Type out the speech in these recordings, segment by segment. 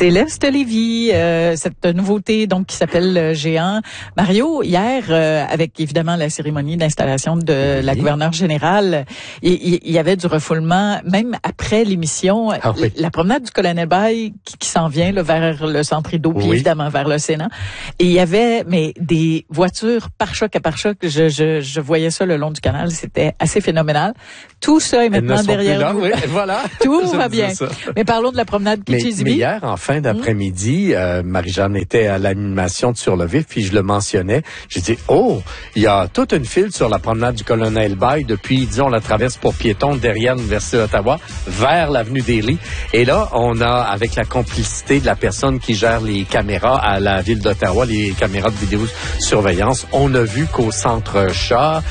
Céleste Lévy, cette nouveauté donc qui s'appelle Géant. Mario, hier, avec évidemment la cérémonie d'installation de la gouverneure générale, il y avait du refoulement, même après l'émission. La promenade du Colonel Bay qui s'en vient là, vers le centre Rideau, puis évidemment vers le Sénat. Et il y avait des voitures pare-choc à pare-choc. Je voyais ça le long du canal. C'était assez phénoménal. Tout ça est maintenant derrière nous. Oui, voilà. Tout va bien. Mais parlons de la promenade Kitchi-Zibi. Mais hier, en fin d'après-midi, Marie-Jeanne était à l'animation de Sur le Vif, puis je le mentionnais. J'ai dit, il y a toute une file sur la promenade du Colonel Bay depuis, disons, la traverse pour piétons derrière l'Université d'Ottawa vers l'avenue Daly. Et là, on a, avec la complicité de la personne qui gère les caméras à la ville d'Ottawa, les caméras de vidéosurveillance, on a vu qu'au centre Shaw,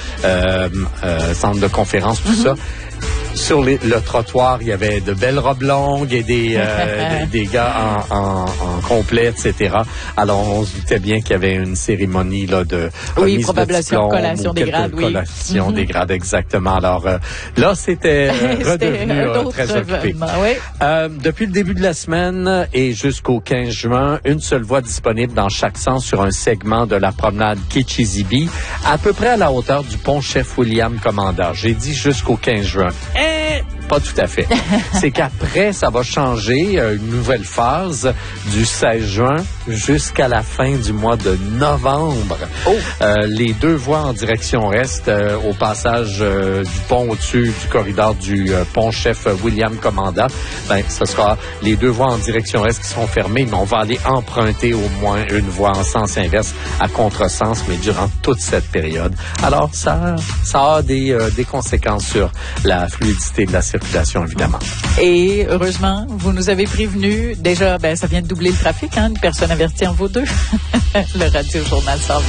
centre de conférence, tout ça, sur le trottoir, il y avait de belles robes longues et des gars en complet, etc. Alors, on se doutait bien qu'il y avait une cérémonie là de remise de diplôme, collation des grades, collation des grades, exactement. Alors, là, c'était redevenu très occupé. Depuis le début de la semaine et jusqu'au 15 juin, une seule voie disponible dans chaque sens sur un segment de la promenade Kitchi-Zibi, à peu près à la hauteur du pont Chef William Commandeur. J'ai dit jusqu'au 15 juin. Pas tout à fait. C'est qu'après, ça va changer, une nouvelle phase du 16 juin jusqu'à la fin du mois de novembre. Les deux voies en direction est, au passage du pont au-dessus du corridor du pont Chef William Commandant, ce sera les deux voies en direction est qui seront fermées, mais on va aller emprunter au moins une voie en sens inverse à contresens, mais durant toute cette période. Alors, ça a des conséquences sur la fluidité de la circulation, évidemment. Et heureusement, vous nous avez prévenus. Déjà, ça vient de doubler le trafic, hein. Une personne avertie en vaut deux. Le Radio Journal s'en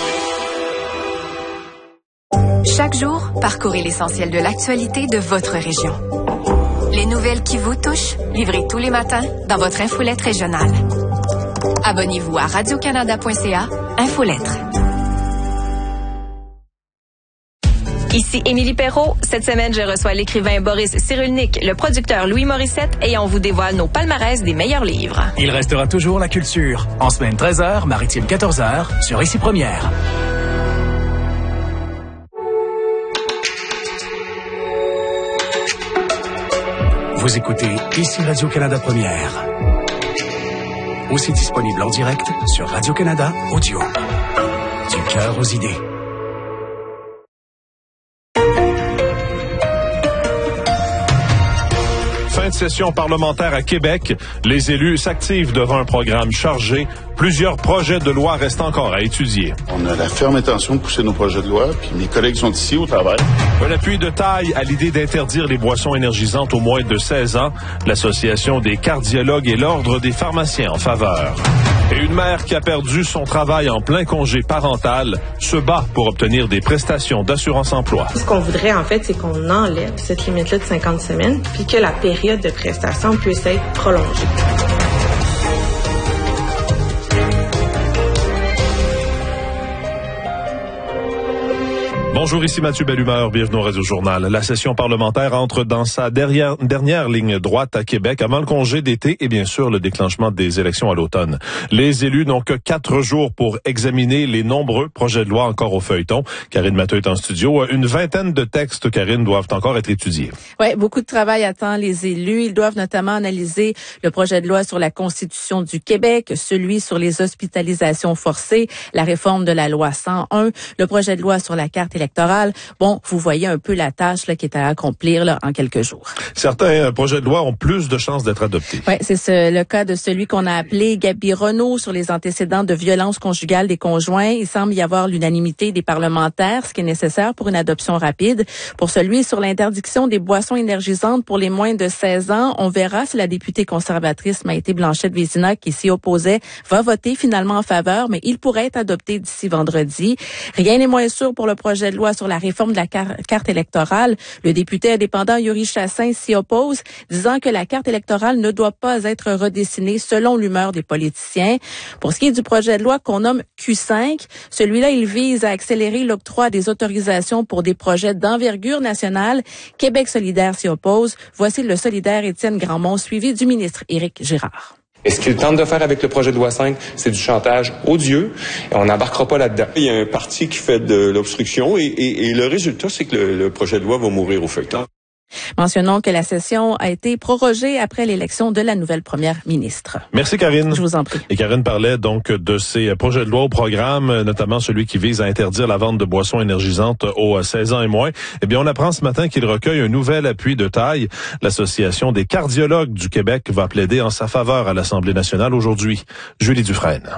vient. Chaque jour, parcourez l'essentiel de l'actualité de votre région. Les nouvelles qui vous touchent, livrées tous les matins dans votre infolette régionale. Abonnez-vous à radiocanada.ca, Infolettre. Ici Émilie Perrault. Cette semaine, je reçois l'écrivain Boris Cyrulnik, le producteur Louis Morissette et on vous dévoile nos palmarès des meilleurs livres. Il restera toujours la culture. En semaine 13h, maritime 14h, sur Ici Première. Vous écoutez Ici Radio-Canada Première. Aussi disponible en direct sur Radio-Canada Audio. Du cœur aux idées. Fin de session parlementaire à Québec. Les élus s'activent devant un programme chargé. Plusieurs projets de loi restent encore à étudier. On a la ferme intention de pousser nos projets de loi, puis mes collègues sont ici au travail. Un appui de taille à l'idée d'interdire les boissons énergisantes aux moins de 16 ans. L'Association des cardiologues et l'Ordre des pharmaciens en faveur. Et une mère qui a perdu son travail en plein congé parental se bat pour obtenir des prestations d'assurance-emploi. Ce qu'on voudrait, en fait, c'est qu'on enlève cette limite-là de 50 semaines, puis que la période de prestation puisse être prolongée. Bonjour, ici Mathieu Bellumeur, bienvenue au Radio Journal. La session parlementaire entre dans sa dernière ligne droite à Québec avant le congé d'été et bien sûr le déclenchement des élections à l'automne. Les élus n'ont que 4 jours pour examiner les nombreux projets de loi encore au feuilleton. Karine Matteux est en studio. Une vingtaine de textes, Karine, doivent encore être étudiés. Oui, beaucoup de travail attend les élus. Ils doivent notamment analyser le projet de loi sur la Constitution du Québec, celui sur les hospitalisations forcées, la réforme de la loi 101, le projet de loi sur la carte électorale. Bon, vous voyez un peu la tâche là, qui est à accomplir là, en quelques jours. Certains projets de loi ont plus de chances d'être adoptés. Oui, c'est le cas de celui qu'on a appelé Gabi Renault sur les antécédents de violence conjugale des conjoints. Il semble y avoir l'unanimité des parlementaires, ce qui est nécessaire pour une adoption rapide. Pour celui sur l'interdiction des boissons énergisantes pour les moins de 16 ans, on verra si la députée conservatrice Maïté Blanchette-Vézina, qui s'y opposait, va voter finalement en faveur, mais il pourrait être adopté d'ici vendredi. Rien n'est moins sûr pour le projet de loi sur la réforme de la carte électorale. Le député indépendant Yuri Chassin s'y oppose, disant que la carte électorale ne doit pas être redessinée selon l'humeur des politiciens. Pour ce qui est du projet de loi qu'on nomme Q5, celui-là, il vise à accélérer l'octroi des autorisations pour des projets d'envergure nationale. Québec solidaire s'y oppose. Voici le solidaire Étienne Grandmont, suivi du ministre Éric Girard. Et ce qu'ils tentent de faire avec le projet de loi 5, c'est du chantage odieux et on n'embarquera pas là-dedans. Il y a un parti qui fait de l'obstruction et le résultat, c'est que le projet de loi va mourir au feuilleton. Mentionnons que la session a été prorogée après l'élection de la nouvelle première ministre. Merci Karine. Je vous en prie. Et Karine parlait donc de ces projets de loi au programme, notamment celui qui vise à interdire la vente de boissons énergisantes aux 16 ans et moins. Eh bien, on apprend ce matin qu'il recueille un nouvel appui de taille. L'Association des cardiologues du Québec va plaider en sa faveur à l'Assemblée nationale aujourd'hui. Julie Dufresne.